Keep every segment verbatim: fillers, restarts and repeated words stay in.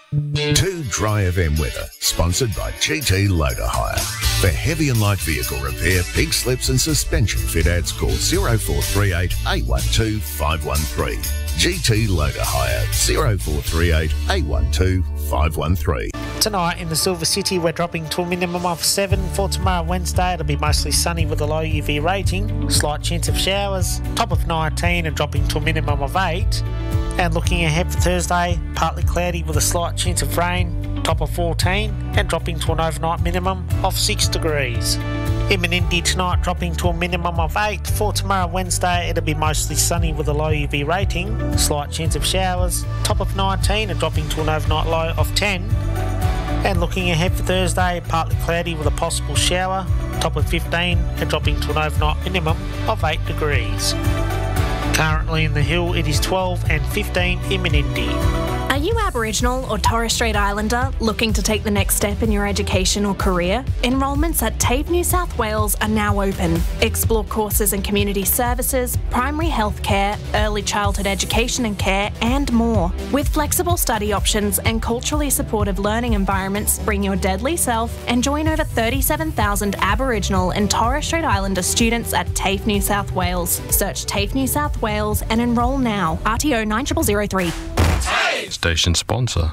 two Dry F M weather, sponsored by G T Loader Hire. For heavy and light vehicle repair, pig slips and suspension fit outs, call oh four three eight, eight one two, five one three. G T Loader Hire, oh four three eight, eight one two, five one three. Tonight in the Silver City, we're dropping to a minimum of seven. For tomorrow, Wednesday, it'll be mostly sunny with a low U V rating. Slight chance of showers. Top of nineteen and dropping to a minimum of eight. And looking ahead for Thursday, partly cloudy with a slight chance of rain. Top of fourteen and dropping to an overnight minimum of six degrees. In Menindee tonight, dropping to a minimum of eight. For tomorrow, Wednesday, it'll be mostly sunny with a low U V rating. Slight chance of showers. Top of nineteen and dropping to an overnight low of ten. And looking ahead for Thursday, partly cloudy with a possible shower. Top of fifteen and dropping to an overnight minimum of eight degrees. Currently in the Hill, it is twelve and fifteen in Menindee. Are you Aboriginal or Torres Strait Islander looking to take the next step in your education or career? Enrolments at TAFE New South Wales are now open. Explore courses in community services, primary health care, early childhood education and care, and more. With flexible study options and culturally supportive learning environments, bring your deadly self and join over thirty-seven thousand Aboriginal and Torres Strait Islander students at TAFE New South Wales. Search TAFE New South Wales and enrol now. R T O nine zero zero zero three. Station sponsor.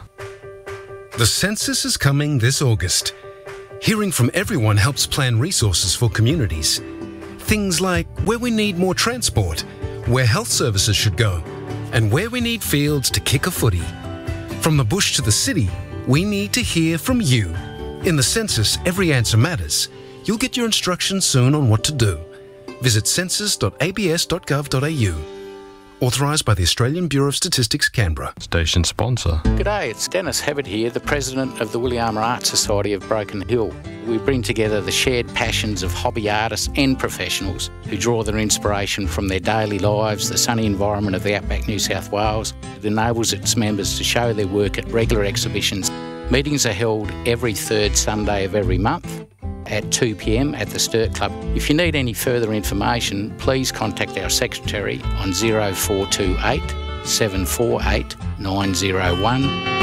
The census is coming this August. Hearing from everyone helps plan resources for communities. Things like where we need more transport, where health services should go, and where we need fields to kick a footy. From the bush to the city, we need to hear from you. In the census, every answer matters. You'll get your instructions soon on what to do. Visit census dot a b s dot gov dot a u. Authorised by the Australian Bureau of Statistics, Canberra. Station sponsor. G'day, it's Dennis Habit here, the President of the Williama Art Society of Broken Hill. We bring together the shared passions of hobby artists and professionals who draw their inspiration from their daily lives, the sunny environment of the Outback New South Wales. It enables its members to show their work at regular exhibitions. Meetings are held every third Sunday of every month at two p m at the Sturt Club. If you need any further information, please contact our secretary on oh four two eight, seven four eight, nine oh one.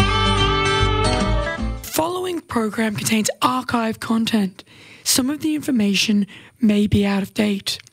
Following program contains archive content. Some of the information may be out of date.